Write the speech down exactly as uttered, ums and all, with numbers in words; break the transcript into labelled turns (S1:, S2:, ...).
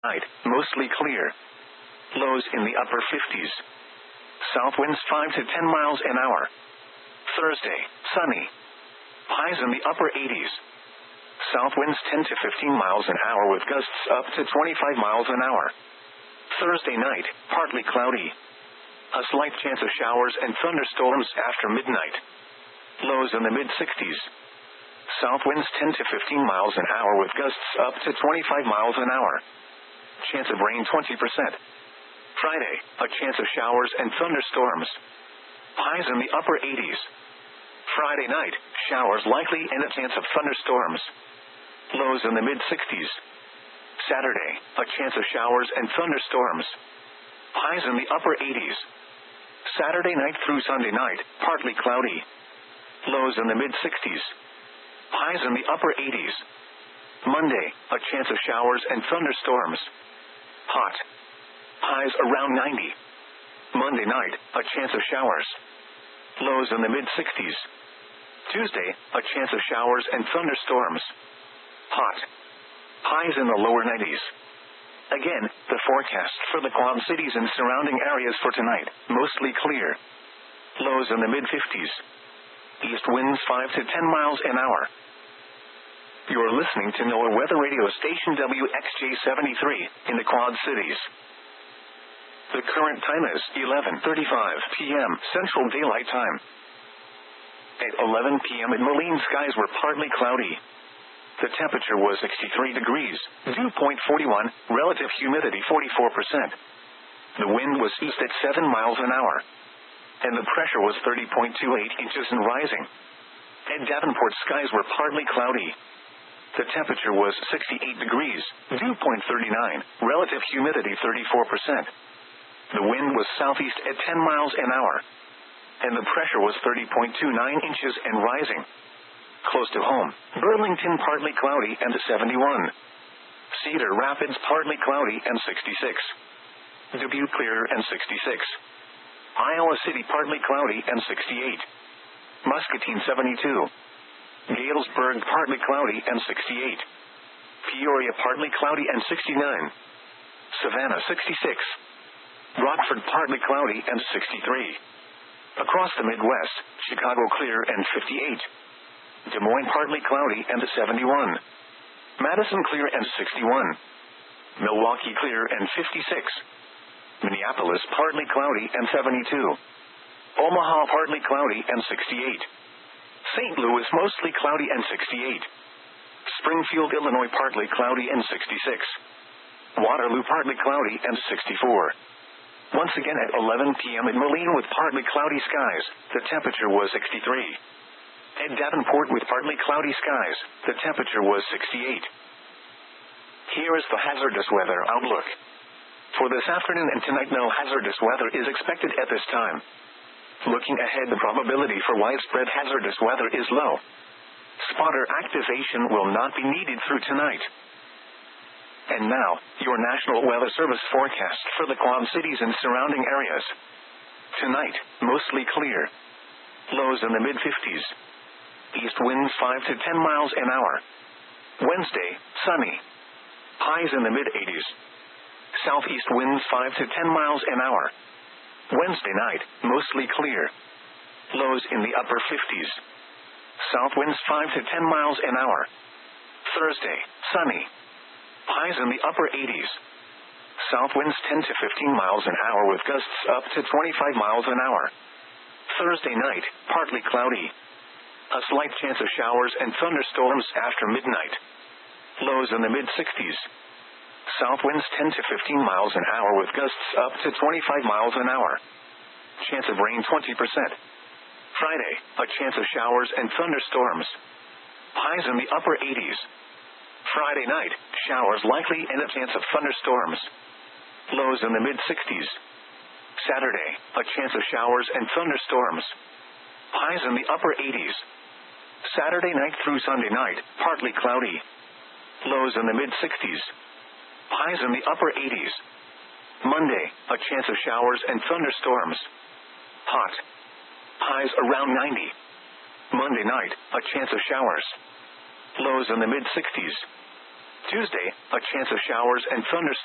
S1: Night, mostly clear. Lows in the upper fifties. South winds five to ten miles an hour. Thursday, sunny. Highs in the upper eighties. South winds ten to fifteen miles an hour with gusts up to twenty-five miles an hour. Thursday night, partly cloudy. A slight chance of showers and thunderstorms after midnight. Lows in the mid-sixties. South winds ten to fifteen miles an hour with gusts up to twenty-five miles an hour. Chance of rain twenty percent. Friday, a chance of showers and thunderstorms. Highs in the upper eighties. Friday night, showers likely and a chance of thunderstorms. Lows in the mid-sixties. Saturday, a chance of showers and thunderstorms. Highs in the upper eighties. Saturday night through Sunday night, partly cloudy. Lows in the mid-sixties. Highs in the upper eighties. Monday, a chance of showers and thunderstorms. Hot. Highs around ninety. Monday night, a chance of showers. Lows in the mid-sixties. Tuesday, a chance of showers and thunderstorms. Hot. Highs in the lower nineties. Again, the forecast for the Quad Cities and surrounding areas for tonight, mostly clear. Lows in the mid-fifties. East winds five to ten miles an hour. You're listening to NOAA Weather Radio Station W X J seventy-three, in the Quad Cities. The current time is eleven thirty-five p.m. Central Daylight Time. At eleven p.m. in Moline, skies were partly cloudy. The temperature was sixty-three degrees, dew point forty-one, relative humidity forty-four percent. The wind was east at seven miles an hour. And the pressure was thirty point two eight inches and rising. At Davenport, skies were partly cloudy. The temperature was sixty-eight degrees, dew point thirty-nine, relative humidity thirty-four percent. The wind was southeast at ten miles an hour. And the pressure was thirty point two nine inches and rising. Close to home, Burlington partly cloudy and seventy-one. Cedar Rapids partly cloudy and sixty-six. Dubuque clear and sixty-six. Iowa City partly cloudy and sixty-eight. Muscatine seventy-two. Galesburg partly cloudy and sixty-eight. Peoria partly cloudy and sixty-nine. Savannah sixty-six. Rockford partly cloudy and sixty-three. Across the Midwest, Chicago clear and fifty-eight. Des Moines partly cloudy and seventy-one. Madison clear and sixty-one. Milwaukee clear and fifty-six. Minneapolis partly cloudy and seventy-two. Omaha partly cloudy and sixty-eight. Saint Louis mostly cloudy and sixty-eight. Springfield, Illinois partly cloudy and sixty-six. Waterloo partly cloudy and sixty-four. Once again at eleven p.m. in Moline with partly cloudy skies, the temperature was sixty-three. At Davenport with partly cloudy skies, the temperature was sixty-eight. Here is the hazardous weather outlook. For this afternoon and tonight, no hazardous weather is expected at this time. Looking ahead, the probability for widespread hazardous weather is low. Spotter activation will not be needed through tonight. And now, your National Weather Service forecast for the Quad Cities and surrounding areas. Tonight, mostly clear. Lows in the mid-fifties. East winds five to ten miles an hour. Wednesday, sunny. Highs in the mid-eighties. Southeast winds five to ten miles an hour. Wednesday night, mostly clear. Lows in the upper fifties. South winds five to ten miles an hour. Thursday, sunny. Highs in the upper eighties. South winds ten to fifteen miles an hour with gusts up to twenty-five miles an hour. Thursday night, partly cloudy. A slight chance of showers and thunderstorms after midnight. Lows in the mid-sixties. South winds ten to fifteen miles an hour with gusts up to twenty-five miles an hour. Chance of rain twenty percent. Friday, a chance of showers and thunderstorms. Highs in the upper eighties. Friday night, showers likely and a chance of thunderstorms. Lows in the mid-sixties. Saturday, a chance of showers and thunderstorms. Highs in the upper eighties. Saturday night through Sunday night, partly cloudy. Lows in the mid-sixties. Highs in the upper eighties. Monday, a chance of showers and thunderstorms. Hot. Highs around ninety. Monday night, a chance of showers. Lows in the mid-sixties. Tuesday, a chance of showers and thunderstorms.